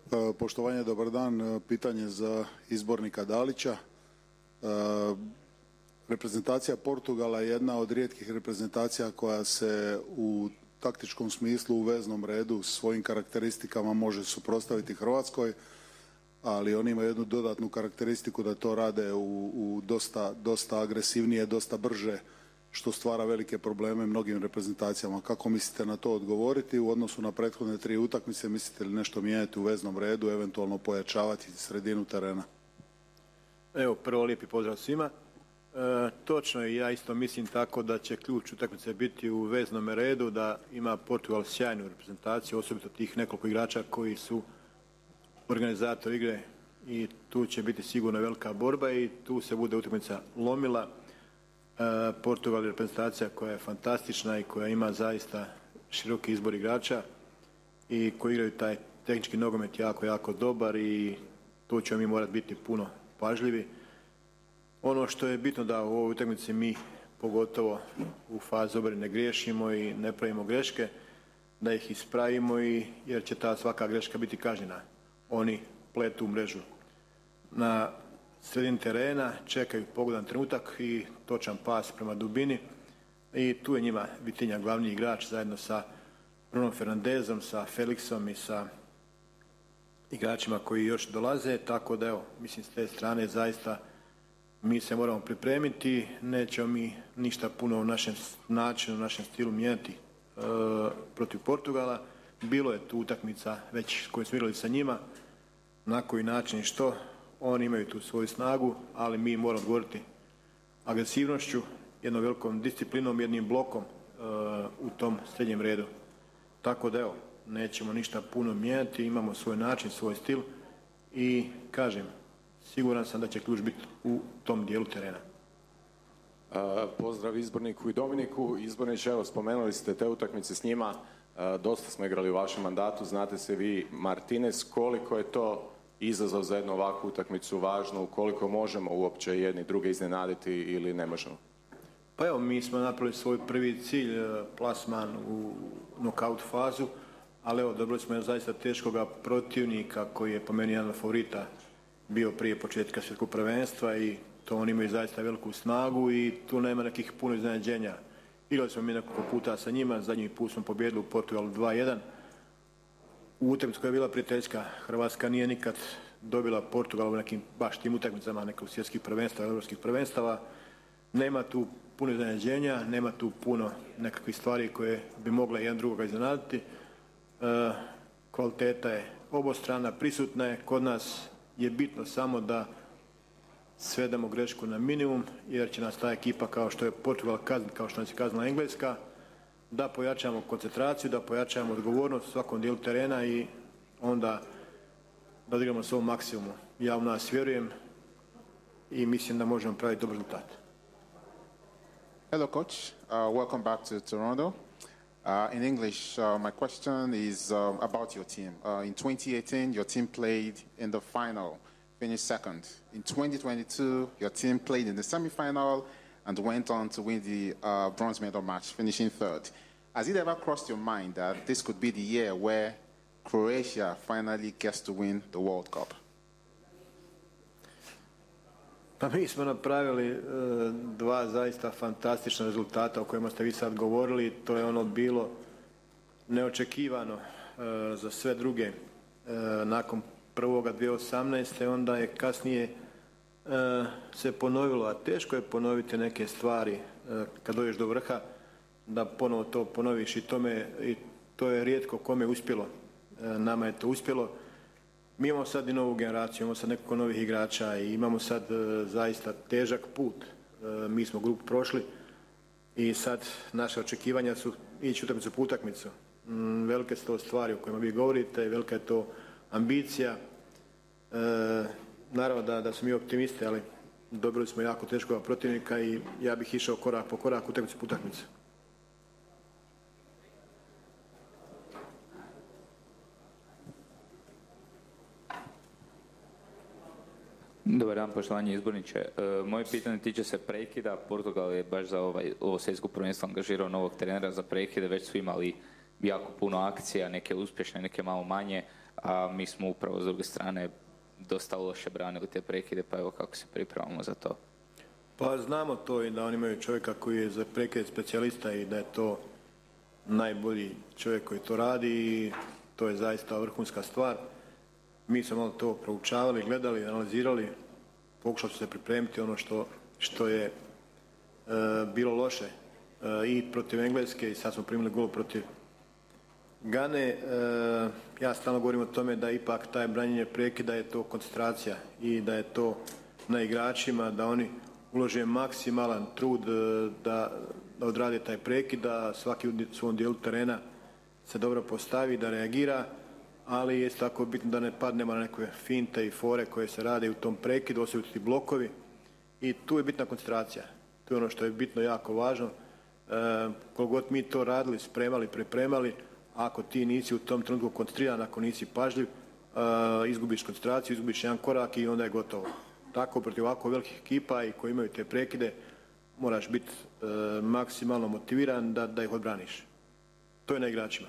Poštovanje, dobar dan. Pitanje za izbornika Dalića. Reprezentacija Portugala je jedna od rijetkih reprezentacija koja se u taktičkom smislu u veznom redu svojim karakteristikama može suprotstaviti Hrvatskoj, ali oni imaju jednu dodatnu karakteristiku da to rade u dosta agresivnije, dosta brže, što stvara velike probleme mnogim reprezentacijama. Kako mislite na to odgovoriti u odnosu na prethodne 3 utakmice? Mislite li nešto mijenjati u veznom redu, eventualno pojačavati sredinu terena? Evo, prvo lijepi pozdrav svima. Točno je, ja isto mislim tako da će ključ utakmice biti u veznom redu, da ima Portugal sjajnu reprezentaciju, osobito tih nekoliko igrača koji su organizator igre i tu će biti sigurno velika borba i tu se bude utakmica lomila. Portugal je reprezentacija koja je fantastična i koja ima zaista široki izbor igrača i koji igraju taj tehnički nogomet jako dobar i tu ćemo mi morati biti puno pažljivi. Ono što je bitno da u ovoj utakmici mi pogotovo u fazi obrane ne griješimo i ne pravimo greške, da ih ispravimo jer će ta svaka greška biti kažnjena. Oni pletu u mrežu na sredini terena, čekaju pogodan trenutak i točan pas prema dubini i tu je njima Vitinha glavni igrač zajedno sa Bruno Fernandezom, sa Felixom i sa igračima koji još dolaze, tako da evo, mislim s te strane zaista mi se moramo pripremiti, nećemo mi ništa puno u našem načinu, u našem stilu mijenjati protiv Portugala. Bilo je tu utakmica već koje smo igrali sa njima, na koji način i što. Oni imaju tu svoju snagu, ali mi moramo odgovoriti agresivnošću, jednom velikom disciplinom, jednim blokom u tom srednjem redu. Tako da evo, nećemo ništa puno mijenjati, imamo svoj način, svoj stil i kažem, siguran sam da će ključ biti u tom dijelu terena. Pozdrav izborniku i Dominiku. Izborniče, evo, spomenuli ste te utakmice s njima, dosta smo igrali u vašem mandatu, znate se vi Martinez, koliko je to izazov za jednu ovakvu utakmicu važnu, koliko možemo uopće jedni druge iznenaditi ili ne možemo? Pa evo, mi smo napravili svoj prvi cilj, plasman u nokaut fazu, ali evo, dobili smo zaista teškoga protivnika koji je po meni jedan od favorita bio prije početka svjetskog prvenstva i to oni imaju zaista veliku snagu i tu nema nekih puno iznenađenja. Igrali smo mi nekoliko puta sa njima, zadnji put smo pobijedili u Portugalu 2-1. U utakmici koja je bila prijateljska, Hrvatska nije nikad dobila Portugal u nekim baš tim utakmicama, nekog svjetskih prvenstava, europskih prvenstava. Nema tu puno iznenađenja, nema tu puno nekakvih stvari koje bi mogle jedan drugoga iznenaditi. Kvaliteta je obostrana, prisutna je, kod nas je bitno samo da svedemo grešku na minimum, jer će nas ta ekipa kao što je Portugal kazniti, kao što nas je kaznila Engleska, da pojačamo koncentraciju, da pojačamo odgovornost u svakom dijelu terena i onda da odigramo svoj maksimum. Ja u nas vjerujem i mislim da možemo praviti dobar rezultat. Hello, coach. Welcome back to Toronto. In English, my question is about your team. In 2018, your team played in the final, finished second. In 2022, your team played in the semi-final and went on to win the bronze medal match, finishing third. Has it ever crossed your mind that this could be the year where Croatia finally gets to win the World Cup? Pa mi smo napravili dva zaista fantastična rezultata o kojima ste vi sad govorili. To je ono bilo neočekivano za sve druge. Nakon prvoga 2018. onda je kasnije se ponovilo, a teško je ponoviti neke stvari kad dođeš do vrha, da ponovo to ponoviš i to je rijetko kome uspjelo. Nama je to uspjelo. Mi imamo sad i novu generaciju, imamo sad nekoliko novih igrača i imamo sad zaista težak put. Mi smo grupu prošli i sad naše očekivanja su ići utakmicu po utakmicu. Velike su to stvari o kojima vi govorite, velika je to ambicija. Naravno da smo mi optimisti, ali dobili smo jako teškog protivnika i ja bih išao korak po korak, utakmicu po utakmicu. Dobar dan, poštovanje izborniče. Moje pitanje tiče se prekida. Portugal je baš za ovo svjetsko prvenstvo angažirao novog trenera za prekide. Već su imali jako puno akcija, neke uspješne, neke malo manje. a mi smo upravo s druge strane dosta loše branili te prekide, pa evo kako se pripremamo za to. Pa znamo to i da oni imaju čovjeka koji je za prekid specijalista i da je to najbolji čovjek koji to radi i to je zaista vrhunska stvar. Mi smo malo to proučavali, gledali, analizirali, pokušali su se pripremiti ono što je bilo loše i protiv Engleske i sad smo primili gol protiv Gane. Ja stalno govorim o tome da ipak taj branjenje prekida je to koncentracija i da je to na igračima, da oni ulože maksimalan trud da odrade taj prekid, da svaki u svom dijelu terena se dobro postavi, da reagira, ali je tako bitno da ne padnemo na neke finte i fore koje se rade u tom prekidu, osobito blokovi i tu je bitna koncentracija. To je ono što je bitno, jako važno. Koliko god mi to radili, spremali, pripremali, ako ti nisi u tom trenutku koncentriran, ako nisi pažljiv, izgubiš koncentraciju, izgubiš jedan korak i onda je gotovo. Tako protiv ovako velikih ekipa i koji imaju te prekide moraš biti maksimalno motiviran da ih odbraniš. To je na igračima.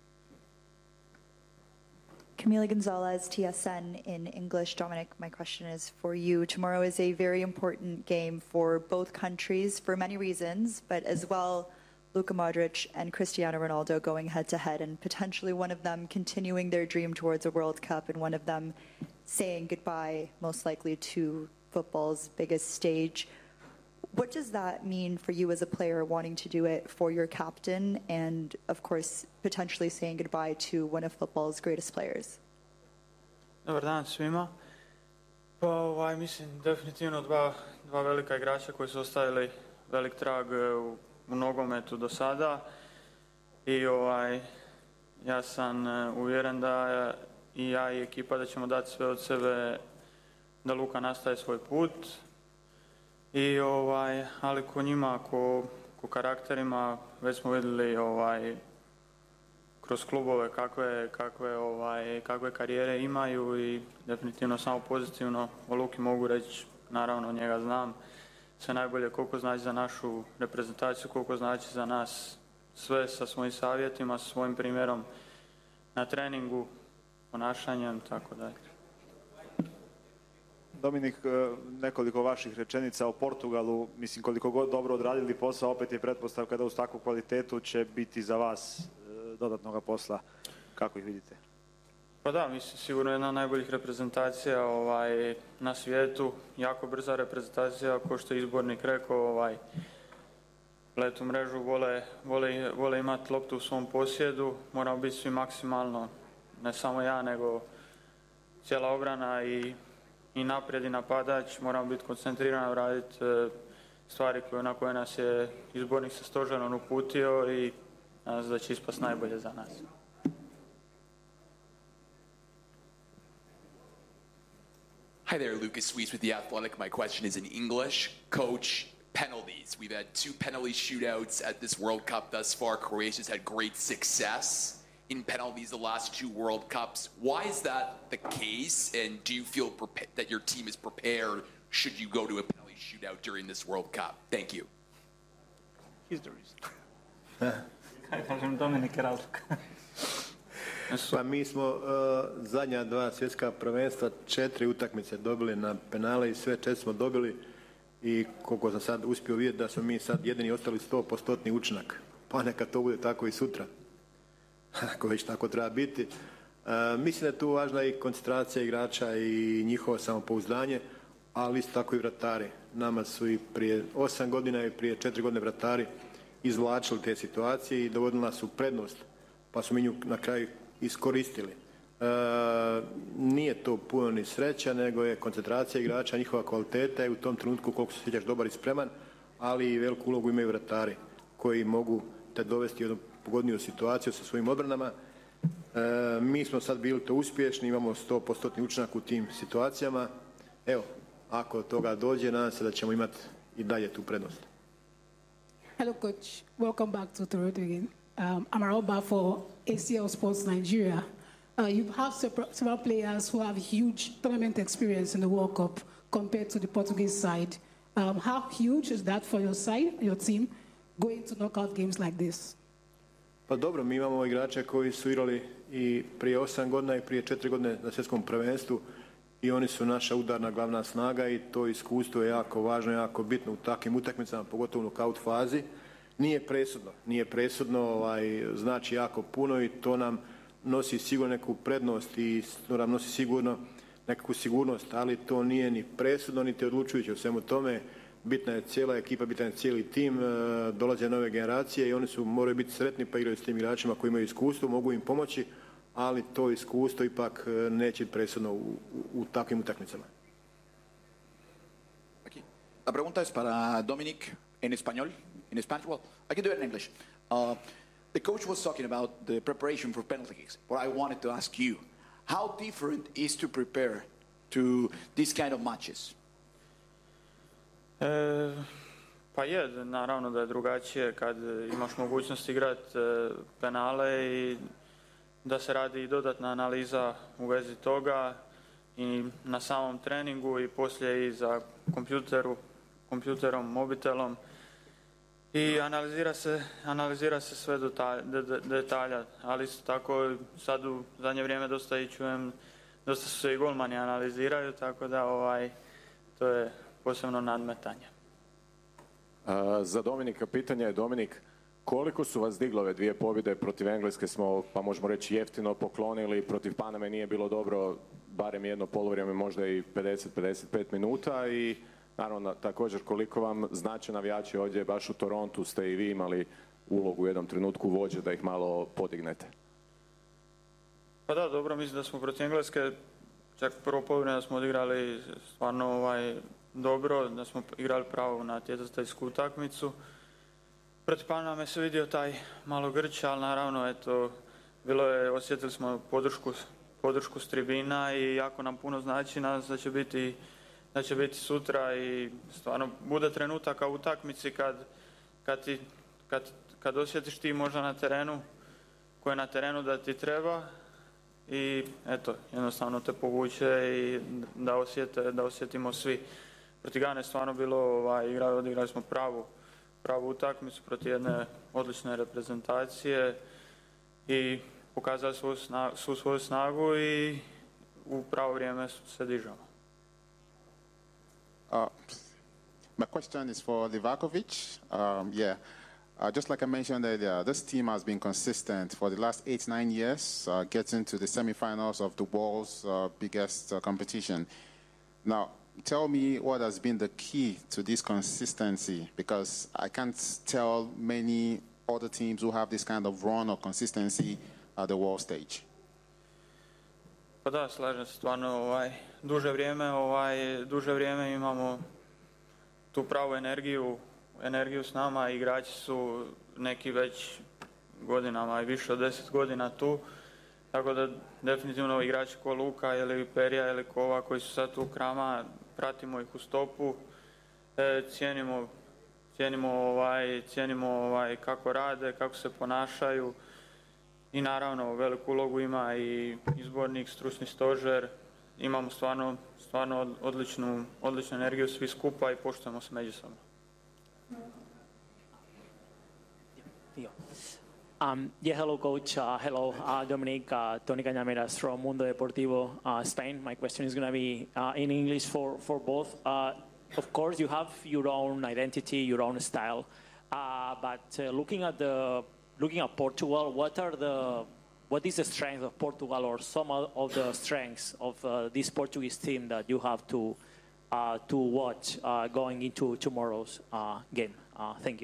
Camila Gonzalez, TSN in English. Dominic, my question is for you. Tomorrow is a very important game for both countries for many reasons, but as well Luka Modric and Cristiano Ronaldo going head to head and potentially one of them continuing their dream towards a World Cup and one of them saying goodbye most likely to football's biggest stage. What does that mean for you as a player wanting to do it for your captain and, of course, potentially saying goodbye to one of football's greatest players? Dobar dan svima. Pa mislim definitivno dva velika igrača koji su ostavili velik trag u nogometu do sada i ja sam uvjeren da i ja i ekipa da ćemo dati sve od sebe da Luka nastaje svoj put. Ali ko njima, ko karakterima, već smo vidjeli kroz klubove kakve karijere imaju i definitivno samo pozitivno o Luki mogu reći, naravno njega znam, sve najbolje koliko znači za našu reprezentaciju, koliko znači za nas sve sa svojim savjetima, sa svojim primjerom na treningu, ponašanjem, tako dalje. Dominik, nekoliko vaših rečenica o Portugalu. Mislim, koliko god dobro odradili posao, opet je pretpostavka da uz takvu kvalitetu će biti za vas dodatnoga posla. Kako ih vidite? Pa da, mislim, sigurno jedna od najboljih reprezentacija na svijetu. Jako brza reprezentacija, kao što je izbornik rekao, letu mrežu, vole imati loptu u svom posjedu. Moramo biti svi maksimalno, ne samo ja, nego cijela obrana i naprijed i napadač, moramo biti koncentrirani, raditi stvari na koje nas je izbornik sa stožerom uputio i nadam se da će ispast najbolje za nas. Hi there, Lucas Weiss with The Athletic. My question is in English. Coach, penalties. We've had 2 penalty shootouts at this World Cup thus far. Croatia's had great success in penalties the last 2 World Cups. Why is that the case, and do you feel that your team is prepared should you go to a penalty shootout during this World Cup? Thank you. He's the reason. Kažem, Dominik je razlika. Pa mi smo zadnja 2 svjetska prvenstva 4 utakmice dobili na penale i sve 4 smo dobili i koliko sam sad uspio vidjeti da smo mi sad jedini ostali 100% učinak. Pa neka to bude tako i sutra. Ako već tako treba biti. Mislim da je tu važna i koncentracija igrača i njihovo samopouzdanje, ali isto tako i vratari. Nama su i prije 8 godina i prije 4 godine vratari izvlačili te situacije i dovodili nas u prednost, pa smo mi nju na kraju iskoristili. Nije to puno ni sreća, nego je koncentracija igrača, njihova kvaliteta i u tom trenutku koliko se sjećaš dobar i spreman, ali i veliku ulogu imaju vratari koji mogu te dovesti u jednu pogodniju situaciju sa svojim odbranama. Mi smo sad bili to uspješni, imamo 100% učinak u tim situacijama. Evo, ako od toga dođe, nadam se da ćemo imati i dalje tu prednost. Hello, Coach. Welcome back to Toronto again. I'm Aroba for ACL Sports Nigeria. You have several players who have huge tournament experience in the World Cup compared to the Portuguese side. How huge is that for your side, your team, going to knockout games like this? Pa dobro, mi imamo igrače koji su igrali i prije 8 godina i prije 4 godine na svjetskom prvenstvu i oni su naša udarna glavna snaga i to iskustvo je jako važno, jako bitno u takvim utakmicama, pogotovo u nokaut fazi. Nije presudno, znači jako puno i to nam nosi sigurno neku prednost i to nam nosi sigurno nekakvu sigurnost, ali to nije ni presudno, niti odlučujuće u svemu tome. Bitna je cijela ekipa, bitan je cijeli tim, dolaze nove generacije i oni moraju biti sretni pa igraju s tim igračima koji imaju iskustvo, mogu im pomoći, ali to iskustvo ipak neće biti presudno u takvim utakmicama. Aquí. La pregunta es para Dominic en español. In Spanish, well, I can do it in English. The coach was talking about the preparation for penalty kicks, but I wanted to ask you, how different is to prepare to these kind of matches? Pa je, naravno da je drugačije kad imaš mogućnost igrati penale i da se radi dodatna analiza u vezi toga i na samom treningu i poslije i za kompjuterom, mobitelom i analizira se sve do detalja, ali isto tako sad u zadnje vrijeme dosta su se i golmani analiziraju, tako da to je posebno nadmetanje. Za Dominika pitanje je, Dominik, koliko su vas digle ove dvije pobjede? Protiv Engleske smo, pa možemo reći, jeftino poklonili, protiv Paname nije bilo dobro, barem jedno poluvrijeme, možda i 50-55 minuta i naravno također koliko vam znače navijači ovdje, baš u Torontu ste i vi imali ulogu u jednom trenutku vođe da ih malo podignete. Pa da, dobro, mislim da smo protiv Engleske, čak prvo poluvrijeme da smo odigrali stvarno dobro, da smo igrali pravo natjecateljsku utakmicu. Protiv Paname se vidio taj malo grč, ali naravno, eto, osjetili smo podršku s tribina i jako nam puno znači nas da će biti sutra i stvarno bude trenutaka u utakmici kad osjetiš ti možda na terenu, ko je na terenu da ti treba i eto, jednostavno te povuče i da osjetimo svi. Protiv Gane stvarno bilo, odigrali smo pravu utakmicu protiv jedne odlične reprezentacije i pokazali svu svoju snagu i u pravo vrijeme se dižemo. My question is for Livakovic. Just like I mentioned earlier, this team has been consistent for the last 8-9 years, getting to the semifinals of the world's biggest competition. Now, tell me what has been the key to this consistency, because I can't tell many other teams who have this kind of run or consistency at the world stage. Pa da, slažem se, stvarno duže vrijeme imamo tu pravu energiju s nama, igrači su neki već godinama i više od 10 godina tu, tako da definitivno igrači ko Luka ili Perija ili Kova koji su sad tu Krama, pratimo ih u stopu, cijenimo kako rade, kako se ponašaju i naravno veliku ulogu ima i izbornik, stručni stožer, imamo stvarno odličnu energiju svi skupa i poštujemo se međusobno. Hello, coach. Hello, Dominic. Tony Cañameras from Mundo Deportivo, Spain. My question is going to be in English for both. Of course, you have your own identity, your own style. But looking at Portugal, what is the strength of Portugal, or some of the strengths of this Portuguese team that you have to watch going into tomorrow's game? Thank you.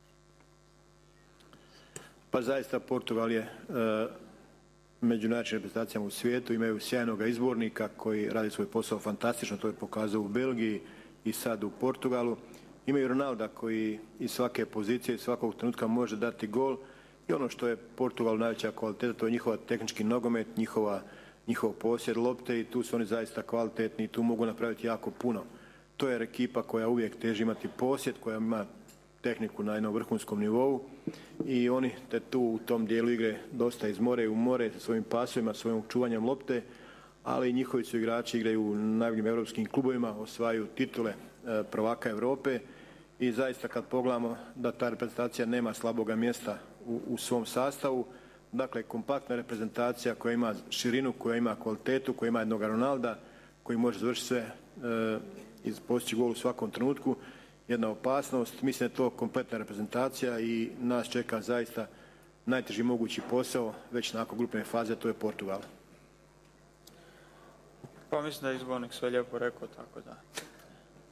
Pa zaista Portugal je među najjačim reprezentacijama u svijetu, imaju sjajnog izbornika koji radi svoj posao fantastično, to je pokazao u Belgiji i sad u Portugalu. Imaju Ronalda koji iz svake pozicije, iz svakog trenutka može dati gol i ono što je Portugalu najveća kvaliteta, to je njihova tehnički nogomet, njihov posjed lopte i tu su oni zaista kvalitetni i tu mogu napraviti jako puno. To je ekipa koja uvijek teži imati posjed, koja ima tehniku na jednom vrhunskom nivou i oni te tu u tom dijelu igre dosta izmore u more sa svojim pasovima, svojim čuvanjem lopte, ali njihovi su igrači igraju u najboljim europskim klubovima, osvajaju titule prvaka Europe i zaista kad pogledamo da ta reprezentacija nema slaboga mjesta u svom sastavu, Dakle, kompaktna reprezentacija koja ima širinu, koja ima kvalitetu, koja ima jednog Ronalda, koji može završiti sve i postići gol u svakom trenutku. Jedna opasnost. Mislim da je to kompletna reprezentacija i nas čeka zaista najteži mogući posao već nakon grupne faze, to je Portugal. Pa mislim da je izbornik sve lijepo rekao, tako da